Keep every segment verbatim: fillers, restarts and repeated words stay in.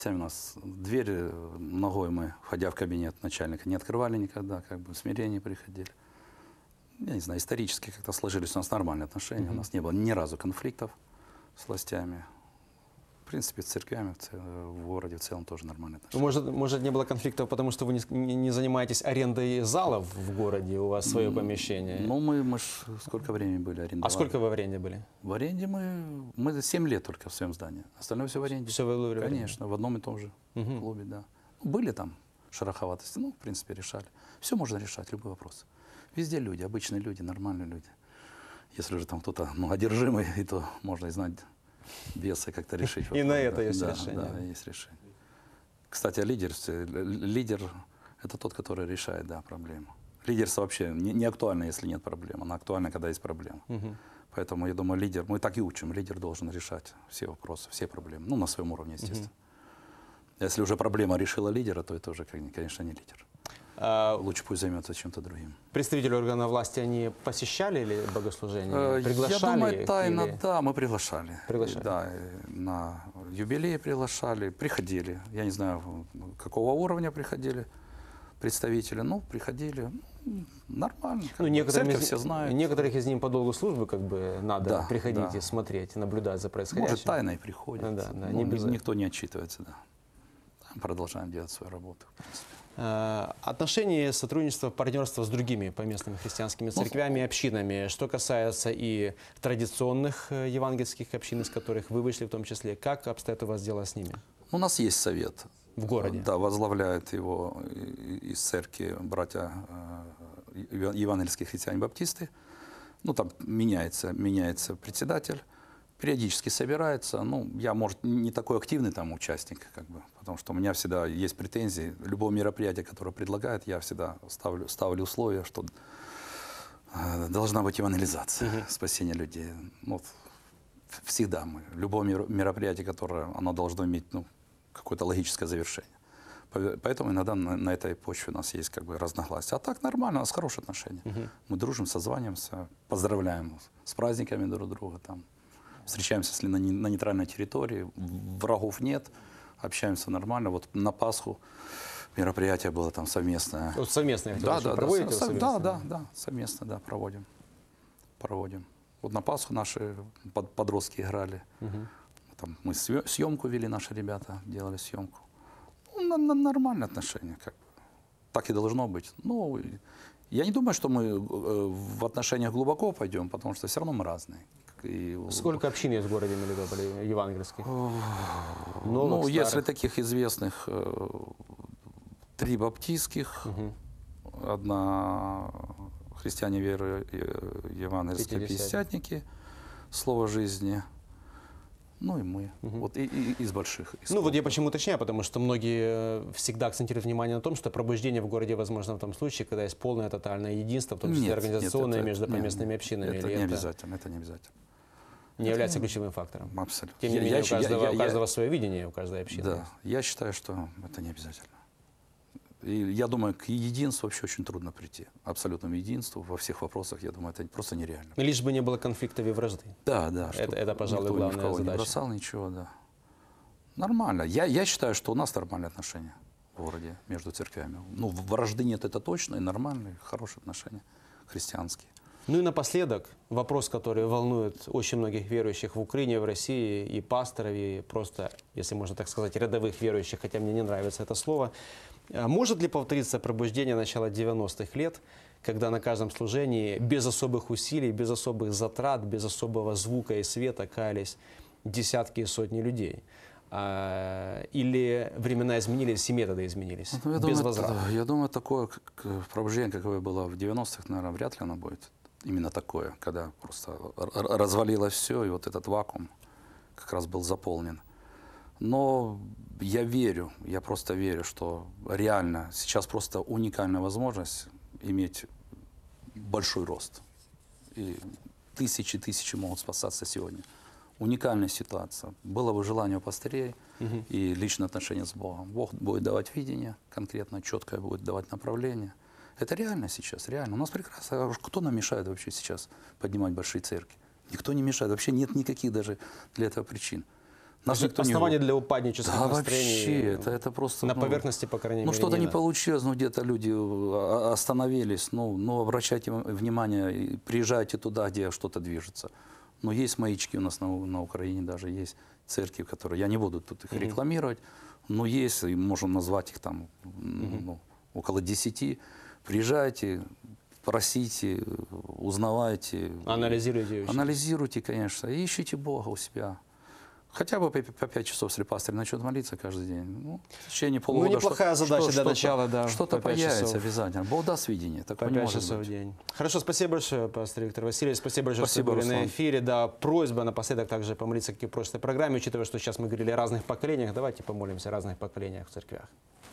У нас двери ногой мы, входя в кабинет начальника, не открывали никогда, как бы в смирении приходили. Я не знаю, исторически как-то сложились у нас нормальные отношения, Мгм. у нас не было ни разу конфликтов с властями. В принципе, с церквями в, ц- в городе в целом тоже нормальные Ну, отношения. Может, может, не было конфликтов, потому что вы не, с- не- не занимаетесь арендой залов в городе, у вас свое помещение. Ну, мы, мы ж сколько времени были арендовали? А сколько вы в аренде были? В аренде мы, мы семь лет только в своем здании. Остальное все в аренде. Все вы были в аренде? Конечно, в одном и том же Мгм. клубе, да. Ну, были там шероховатости, ну, в принципе, решали. Все можно решать, любой вопрос. Везде люди, обычные люди, нормальные люди. Если же там кто-то, ну, одержимый, и то можно и знать беса как-то решить. И на вопрос, это да. есть Да, решение. Да, есть решение. Кстати, о лидерстве. Л- Лидер – это тот, который решает, да, проблему. Лидерство вообще не, не актуально, если нет проблем. Она актуальна, когда есть проблема. Мгм. Поэтому, я думаю, лидер, мы так и учим, лидер должен решать все вопросы, все проблемы. Ну, на своем уровне, естественно. Если уже проблема решила лидера, то это уже, конечно, не лидер. А Лучше пусть займется чем-то другим. представители органов власти, они посещали или богослужение? Э, Приглашали Я думаю, их тайно, или- да, мы приглашали. Приглашали. Да, э, на юбилей приглашали, приходили. Я не знаю, какого уровня приходили представители. Ну, приходили. Ну, нормально. как Ну, бы. некоторым Церковь из, все знают. некоторых из них по долгу службы как бы надо Да, приходить да. и смотреть, и наблюдать за происходящим. Может, тайно и приходят. Ну да, да, Ну, не ни- без этого. никто не отчитывается, да. Продолжаем делать свою работу. в принципе. Э, Отношения, сотрудничество, партнерство с другими поместными христианскими церквями и общинами. Что касается и традиционных э, евангельских общин, из которых вы вышли в том числе, как обстоят у вас дела с ними У нас есть совет. в городе? Да, возглавляют его и- из церкви братья э, ев- евангельские христиане-баптисты. Ну, там меняется, меняется председатель, периодически собирается. Ну, я, может, не такой активный там участник, как бы, потому что у меня всегда есть претензии. Любое мероприятие, которое предлагает, я всегда ставлю, ставлю условия, что э, должна быть евангелизация, спасение людей. Ну, вот, всегда мы. Любое мер- мероприятие, которое оно должно иметь, ну, какое-то логическое завершение. Пов- Поэтому иногда на, на этой почве у нас есть как бы разногласия. А так нормально, у нас хорошие отношения. Мы дружим, созваниваемся, поздравляем с праздниками друг друга. Там, встречаемся, если на, не- на нейтральной территории, врагов нет, общаемся нормально. Вот на Пасху мероприятие было там совместное. Вот совместные Да, да, да, проводите со- вы со- да, совместно? да, да, совместно, да, проводим. Проводим. Вот на Пасху наши под- подростки играли. Там мы съё- съемку вели, наши ребята делали съемку. Ну, на- на- нормальные отношения, как бы. Так и должно быть. Ну, и я не думаю, что мы э, в отношениях глубоко пойдем, потому что все равно мы разные. И, Сколько общин есть в городе Мелитополе евангельских? ну, Новых, если старых? таких известных, э, три баптистских, одна христиане веры э, евангельские Пятидесятники. пятидесятники, слово жизни, ну и мы. Вот и, и- из больших. из Ну вот я крупных. почему уточняю, потому что многие э, всегда акцентируют внимание на том, что пробуждение в городе возможно в том случае, когда есть полное тотальное единство, в том числе Нет, организационное нет, это- между нет, поместными нет, общинами. Это или не обязательно, это не обязательно. не является ключевым фактором. Абсолютно. Тем не Я- менее, я у щ- я- каждого, я- у я- каждого свое видение, у каждой общины. Да, я считаю, что это не обязательно. И я думаю, к единству вообще очень трудно прийти. Абсолютному единству во всех вопросах, я думаю, это просто нереально. Лишь бы не было конфликтов и вражды. Да, да. Это- чтоб это, пожалуй, никто ни в главная кого не задача. бросал ничего, да. Нормально. Я, я считаю, что у нас нормальные отношения в городе между церквями. Ну, вражды нет, это точно, и нормальные, хорошие отношения христианские. Ну и напоследок, вопрос, который волнует очень многих верующих в Украине, в России, и пасторов, и просто, если можно так сказать, рядовых верующих, хотя мне не нравится это слово. А может ли повториться пробуждение начала девяностых лет, когда на каждом служении без особых усилий, без особых затрат, без особого звука и света каялись десятки и сотни людей? А, или времена изменились и методы изменились? Ну, я, без думаю, возврата. это- я думаю, такое как, э, пробуждение, какое было в девяностых, наверное, вряд ли оно будет. Именно такое, когда просто р- р- развалилось все, и вот этот вакуум как раз был заполнен. Но я верю, я просто верю, что реально сейчас просто уникальная возможность иметь большой рост. И тысячи, тысячи могут спасаться сегодня. Уникальная ситуация. Было бы желание у пастырей и личное отношение с Богом. Бог будет давать видение конкретно, четкое будет давать направление. Это реально сейчас, реально. У нас прекрасно. А уж кто нам мешает вообще сейчас поднимать большие церкви? Никто не мешает. Вообще нет никаких даже для этого причин. Нас Значит, никто не основания губит. для упаднических Да настроений вообще, это, это просто... на ну, поверхности, по крайней Ну, мере, что-то не нет. получилось, ну, где-то люди а, остановились. Ну, ну, обращайте внимание, и приезжайте туда, где что-то движется. Но есть маячки у нас на, на Украине, даже есть церкви, которые... Я не буду тут их рекламировать, но есть, и можем назвать их там ну, около десяти. Приезжайте, просите, узнавайте. Анализируйте ее. Анализируйте, конечно, и ищите Бога у себя. Хотя бы по, по пять часов, если пастырь начнет молиться каждый день. Ну, в течение полугода. Ну, неплохая что- задача что- для что-то- начала, да, Что-то по пять появится часов. обязательно. Бог даст видение. Так По не пять может часов быть. в день. Хорошо, спасибо большое, пастор Виктор Васильевич. Спасибо большое, Спасибо, что были на Руслан. эфире. Да, просьба напоследок также помолиться, как и в прошлой программе. Учитывая, что сейчас мы говорили о разных поколениях, давайте помолимся о разных поколениях в церквях.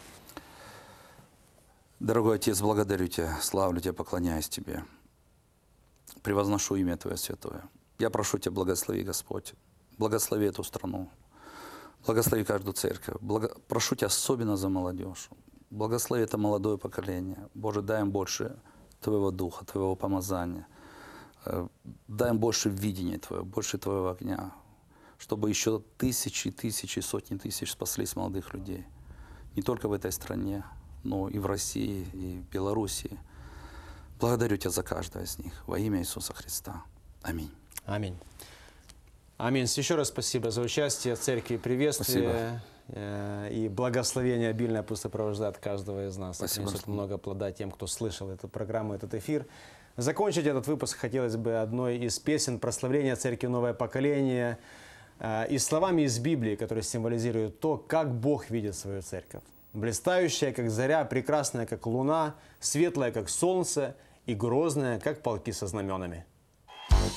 Дорогой Отец, благодарю Тебя, славлю Тебя, поклоняюсь Тебе. Превозношу имя Твое святое. Я прошу Тебя, благослови, Господь. Благослови эту страну. Благослови каждую церковь. Благо... Прошу Тебя особенно за молодежь. Благослови это молодое поколение. Боже, дай им больше Твоего Духа, Твоего помазания. Э, Дай им больше видения Твоего, больше Твоего огня. Чтобы еще тысячи, тысячи, сотни тысяч спаслись молодых людей. Не только в этой стране, но и в России, и в Белоруссии. Благодарю Тебя за каждого из них. Во имя Иисуса Христа. Аминь. Аминь. Аминь. Еще раз спасибо за участие в церкви, приветствие э, и благословение обильное пусть сопровождает каждого из нас. Спасибо. Принесет много плода тем, кто слышал эту программу, этот эфир. Закончить этот выпуск хотелось бы одной из песен прославления церкви «Новое поколение» э, и словами из Библии, которые символизируют то, как Бог видит свою церковь. Блистающая, как заря, прекрасная, как луна, светлая, как солнце, и грозная, как полки со знаменами.